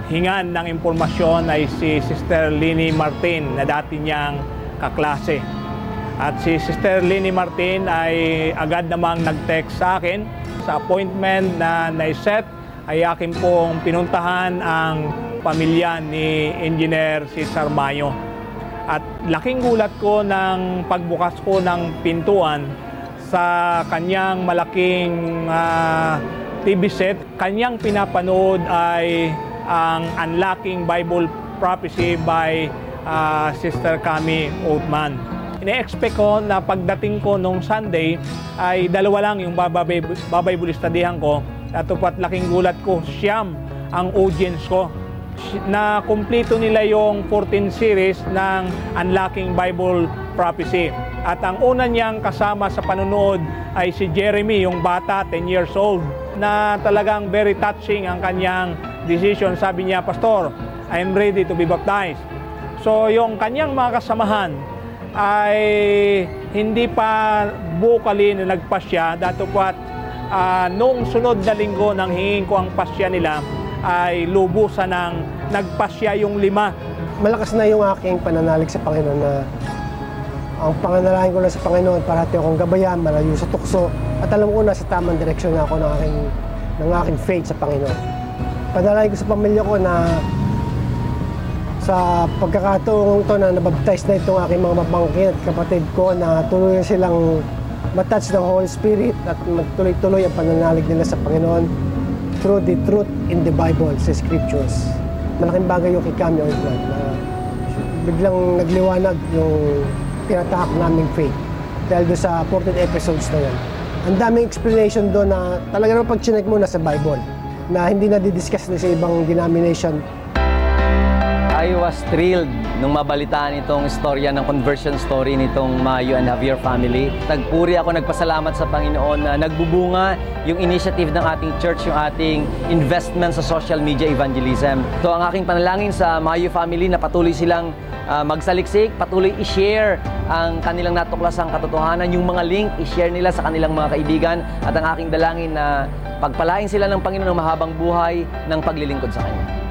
hingan ng impormasyon ay si Sister Lini Martin na dati niyang kaklase. At si Sister Lini Martin ay agad namang nag-text sa akin sa appointment na naiset ay akin pong pinuntahan ang pamilya ni Engineer Cesar Mayo. At laking gulat ko ng pagbukas ko ng pintuan sa kanyang malaking TV set. Kanyang pinapanood ay ang Unlocking Bible Prophecy by Sister Cami Oatman. Ine-expect ko na pagdating ko nung Sunday ay dalawa lang yung babaybulistudihan ko. At laking gulat ko, siyam ang audience ko na kumpleto nila yung 14 series ng Unlocking Bible Prophecy. At ang una niyang kasama sa panunood ay si Jeremy, yung bata, 10 years old, na talagang very touching ang kanyang decision. Sabi niya, Pastor, I am ready to be baptized. So yung kanyang mga kasamahan ay hindi pa vocally na nagpasya. Datapwat noong sunod na linggo nang hingin ko ang pasya nila ay lubusan ng nagpasya yung 5. Malakas na yung aking pananalig sa Panginoon na ang panganalangin ko na sa Panginoon, parati akong gabayan, malayo sa tukso, at alam ko na sa tamang direksyon na ako ng aking faith sa Panginoon. Panalangin ko sa pamilya ko na sa pagkakataong ito na nabaptize na itong aking mga mapangkin at kapatid ko na tuloy silang matouch ng Holy Spirit at magtuloy-tuloy ang pananalig nila sa Panginoon through the truth in the Bible, sa Scriptures. Malaking bagay yung kay Cami Oatman na biglang nagliwanag yung tinatahak naming faith dahil doon sa 14 episodes na yan. Ang daming explanation doon na talaga naman pag chinek mo na sa Bible na hindi na didiscuss na sa ibang denomination. I was thrilled nung mabalitaan itong istorya ng conversion story nitong Mayo and Javier family. Nagpuri ako, nagpasalamat sa Panginoon na nagbubunga yung initiative ng ating church, yung ating investment sa social media evangelism. So ang aking panalangin sa Mayo family na patuloy silang magsaliksik, patuloy i-share ang kanilang natuklasang katotohanan, yung mga link, i-share nila sa kanilang mga kaibigan, at ang aking dalangin na pagpalain sila ng Panginoon ng mahabang buhay ng paglilingkod sa Kanya.